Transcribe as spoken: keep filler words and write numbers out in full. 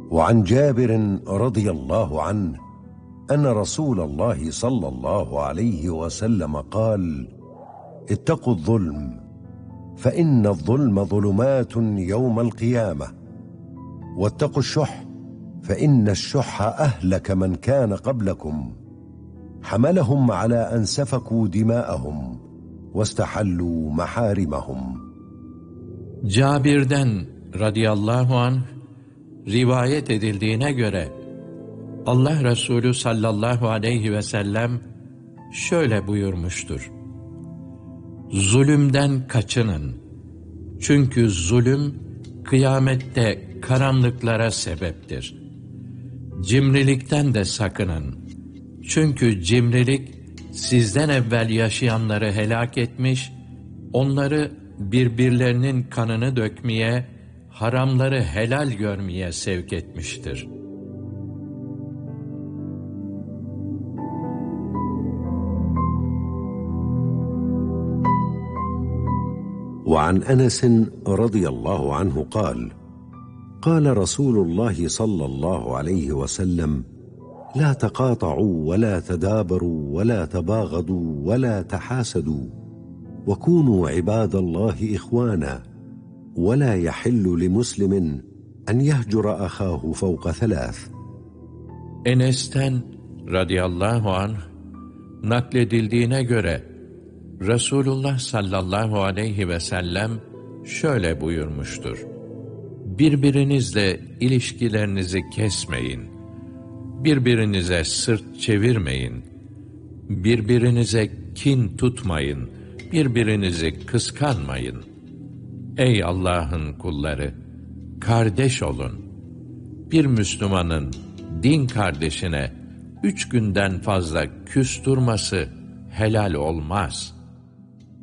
وعن جابر رضي الله عنه أن رسول الله صلى الله عليه وسلم قال: اتقوا الظلم فإن الظلم ظلمات يوم القيامة، واتقوا الشح فإن الشح أهلك من كان قبلكم، حملهم على أن سفكوا دماءهم واستحلوا محارمهم. Cabir'den radıyallahu anh rivayet edildiğine göre Allah Resulü sallallahu aleyhi ve sellem şöyle buyurmuştur: Zulümden kaçının. Çünkü zulüm kıyamette karanlıklara sebeptir. Cimrilikten de sakının. Çünkü cimrilik sizden evvel yaşayanları helak etmiş, onları birbirlerinin kanını dökmeye, haramları helal görmeye sevk etmiştir. وعن أنس رضي الله عنه قال: قال رسول الله صلى الله عليه وسلم: لا تقاطعوا ولا تدابروا ولا تباغضوا ولا تحاسدوا وكونوا عباد الله إخوانا ولا يحل لمسلم أن يهجر أخاه فوق ثلاث. Enes'ten radıyallahu anh nakledildiğine göre Resulullah sallallahu aleyhi ve sellem şöyle buyurmuştur: Birbirinizle ilişkilerinizi kesmeyin, birbirinize sırt çevirmeyin, birbirinize kin tutmayın, birbirinizi kıskanmayın. Ey Allah'ın kulları, kardeş olun. Bir Müslümanın din kardeşine üç günden fazla küs durması helal olmaz.